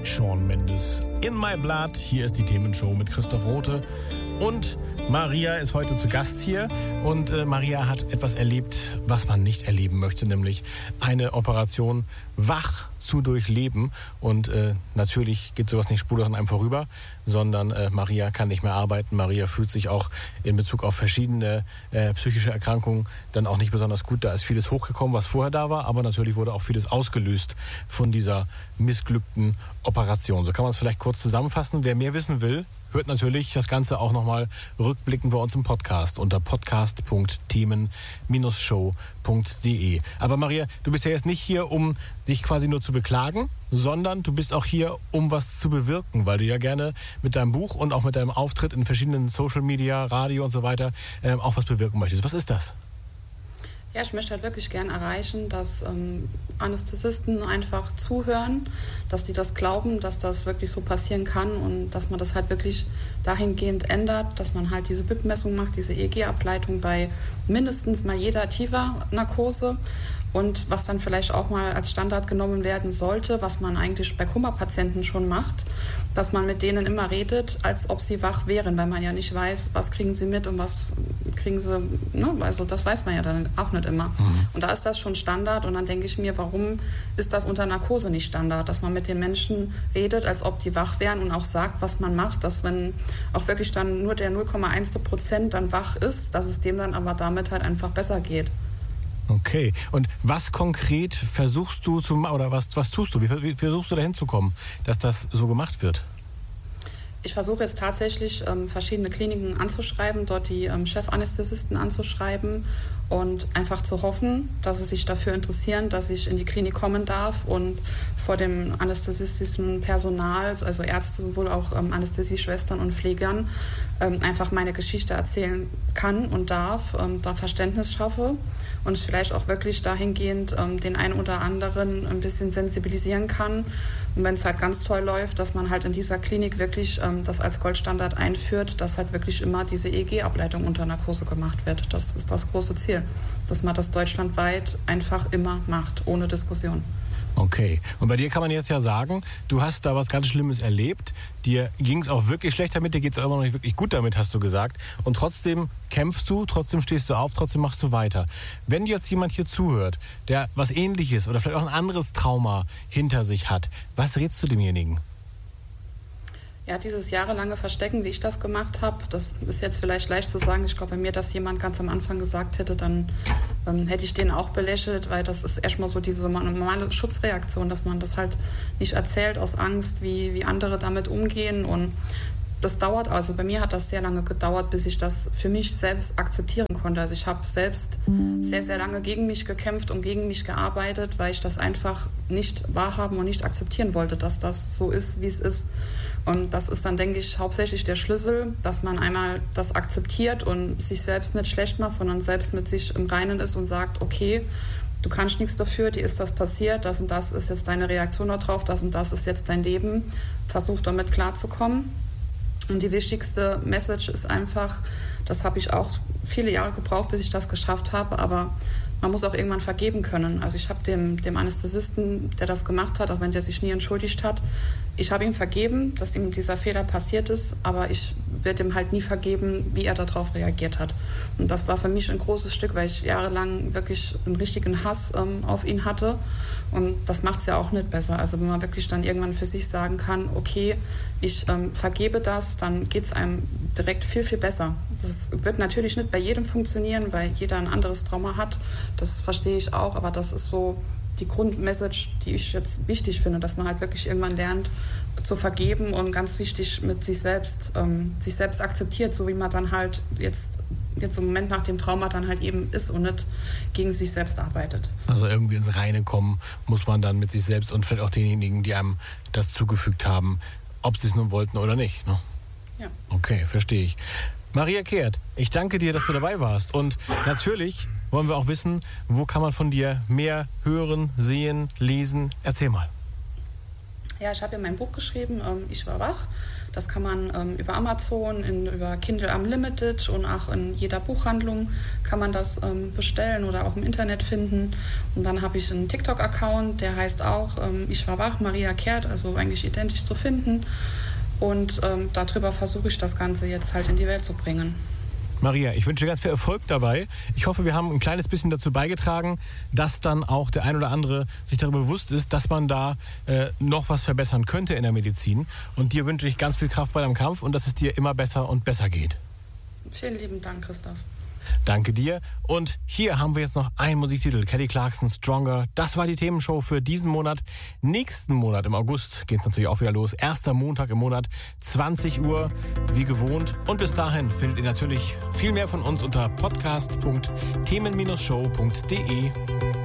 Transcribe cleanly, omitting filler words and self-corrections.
Shawn Mendes, In My Blood. Hier ist die Themenshow mit Christoph Rothe. Und Maria ist heute zu Gast hier. Und Maria hat etwas erlebt, was man nicht erleben möchte, nämlich eine Operation wach zu durchleben. Und natürlich geht sowas nicht spurlos an einem vorüber, sondern Maria kann nicht mehr arbeiten. Maria fühlt sich auch in Bezug auf verschiedene psychische Erkrankungen dann auch nicht besonders gut. Da ist vieles hochgekommen, was vorher da war, aber natürlich wurde auch vieles ausgelöst von dieser missglückten Operation. So kann man es vielleicht kurz zusammenfassen. Wer mehr wissen will, hört natürlich das Ganze auch nochmal rückblickend bei uns im Podcast unter podcast.themen-show.de. Aber Maria, du bist ja jetzt nicht hier, um dich quasi nur zu beklagen, sondern du bist auch hier, um was zu bewirken, weil du ja gerne mit deinem Buch und auch mit deinem Auftritt in verschiedenen Social Media, Radio und so weiter auch was bewirken möchtest. Was ist das? Ja, ich möchte halt wirklich gern erreichen, dass Anästhesisten einfach zuhören, dass die das glauben, dass das wirklich so passieren kann und dass man das halt wirklich dahingehend ändert, dass man halt diese BIP-Messung macht, diese EEG-Ableitung bei mindestens mal jeder Tiefer-Narkose. Und was dann vielleicht auch mal als Standard genommen werden sollte, was man eigentlich bei Koma-Patienten schon macht, dass man mit denen immer redet, als ob sie wach wären, weil man ja nicht weiß, was kriegen sie mit und was kriegen sie, ne? Also das weiß man ja dann auch nicht immer. Und da ist das schon Standard und dann denke ich mir, warum ist das unter Narkose nicht Standard, dass man mit den Menschen redet, als ob die wach wären und auch sagt, was man macht, dass wenn auch wirklich dann nur der 0,1% dann wach ist, dass es dem dann aber damit halt einfach besser geht. Okay. Und was konkret versuchst du zu machen, oder was tust du? Wie versuchst du da hinzukommen, dass das so gemacht wird? Ich versuche jetzt tatsächlich verschiedene Kliniken anzuschreiben, dort die Chefanästhesisten anzuschreiben und einfach zu hoffen, dass sie sich dafür interessieren, dass ich in die Klinik kommen darf und vor dem anästhesistischen Personal, also Ärzte, sowohl auch Anästhesieschwestern und Pflegern, einfach meine Geschichte erzählen kann und darf, da Verständnis schaffe und vielleicht auch wirklich dahingehend den einen oder anderen ein bisschen sensibilisieren kann. Und wenn es halt ganz toll läuft, dass man halt in dieser Klinik wirklich das als Goldstandard einführt, dass halt wirklich immer diese EEG-Ableitung unter Narkose gemacht wird. Das ist das große Ziel, dass man das deutschlandweit einfach immer macht, ohne Diskussion. Okay. Und bei dir kann man jetzt ja sagen, du hast da was ganz Schlimmes erlebt. Dir ging es auch wirklich schlecht damit, dir geht es immer noch nicht wirklich gut damit, hast du gesagt. Und trotzdem kämpfst du, trotzdem stehst du auf, trotzdem machst du weiter. Wenn jetzt jemand hier zuhört, der was Ähnliches oder vielleicht auch ein anderes Trauma hinter sich hat, was rätst du demjenigen? Ja, dieses jahrelange Verstecken, wie ich das gemacht habe, das ist jetzt vielleicht leicht zu sagen. Ich glaube, wenn mir das jemand ganz am Anfang gesagt hätte, dann hätte ich den auch belächelt, weil das ist erstmal so diese normale Schutzreaktion, dass man das halt nicht erzählt aus Angst, wie andere damit umgehen. Und das dauert, also bei mir hat das sehr lange gedauert, bis ich das für mich selbst akzeptieren konnte. Also ich habe selbst sehr, sehr lange gegen mich gekämpft und gegen mich gearbeitet, weil ich das einfach nicht wahrhaben und nicht akzeptieren wollte, dass das so ist, wie es ist. Und das ist dann, denke ich, hauptsächlich der Schlüssel, dass man einmal das akzeptiert und sich selbst nicht schlecht macht, sondern selbst mit sich im Reinen ist und sagt, okay, du kannst nichts dafür, dir ist das passiert, das und das ist jetzt deine Reaktion darauf, das und das ist jetzt dein Leben. Versuch damit klarzukommen. Und die wichtigste Message ist einfach, das habe ich auch viele Jahre gebraucht, bis ich das geschafft habe, aber man muss auch irgendwann vergeben können. Also ich habe dem Anästhesisten, der das gemacht hat, auch wenn der sich nie entschuldigt hat, ich habe ihm vergeben, dass ihm dieser Fehler passiert ist, aber ich werde ihm halt nie vergeben, wie er darauf reagiert hat. Und das war für mich ein großes Stück, weil ich jahrelang wirklich einen richtigen Hass auf ihn hatte. Und das macht es ja auch nicht besser. Also wenn man wirklich dann irgendwann für sich sagen kann, okay, ich vergebe das, dann geht es einem direkt viel, viel besser. Das wird natürlich nicht bei jedem funktionieren, weil jeder ein anderes Trauma hat. Das verstehe ich auch, aber das ist so die Grundmessage, die ich jetzt wichtig finde, dass man halt wirklich irgendwann lernt zu vergeben und ganz wichtig mit sich selbst akzeptiert, so wie man dann halt jetzt im Moment nach dem Trauma dann halt eben ist und nicht gegen sich selbst arbeitet. Also irgendwie ins Reine kommen muss man dann mit sich selbst und vielleicht auch denjenigen, die einem das zugefügt haben, ob sie es nun wollten oder nicht. Ne? Ja. Okay, verstehe ich. Maria Kehrt, ich danke dir, dass du dabei warst. Und natürlich wollen wir auch wissen, wo kann man von dir mehr hören, sehen, lesen? Erzähl mal. Ja, ich habe ja mein Buch geschrieben, Ich war wach. Das kann man über Amazon, über Kindle Unlimited und auch in jeder Buchhandlung kann man das bestellen oder auch im Internet finden. Und dann habe ich einen TikTok-Account, der heißt auch Ich war wach, Maria Kehrt, also eigentlich identisch zu finden. Und darüber versuche ich das Ganze jetzt halt in die Welt zu bringen. Maria, ich wünsche dir ganz viel Erfolg dabei. Ich hoffe, wir haben ein kleines bisschen dazu beigetragen, dass dann auch der ein oder andere sich darüber bewusst ist, dass man da noch was verbessern könnte in der Medizin. Und dir wünsche ich ganz viel Kraft bei deinem Kampf und dass es dir immer besser und besser geht. Vielen lieben Dank, Christoph. Danke dir. Und hier haben wir jetzt noch einen Musiktitel, Kelly Clarkson, Stronger. Das war die Themenshow für diesen Monat. Nächsten Monat im August geht es natürlich auch wieder los. Erster Montag im Monat, 20 Uhr, wie gewohnt. Und bis dahin findet ihr natürlich viel mehr von uns unter podcast.themen-show.de.